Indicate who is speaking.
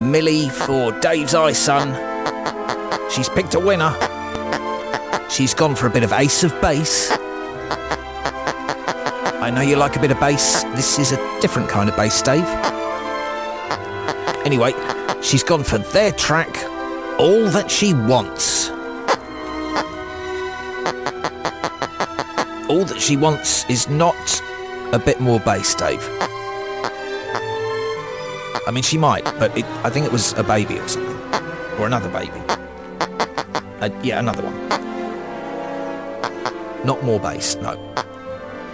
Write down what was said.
Speaker 1: Millie for Dave's Eye Son. She's picked a winner. She's gone for a bit of Ace of Base. I know you like a bit of bass. This is a different kind of bass, Dave. Anyway, she's gone for their track, All That She Wants. All That She Wants is not a bit more bass, Dave. I mean, she might, but I think it was a baby or something. Or another baby. Yeah, another one. Not more bass, no.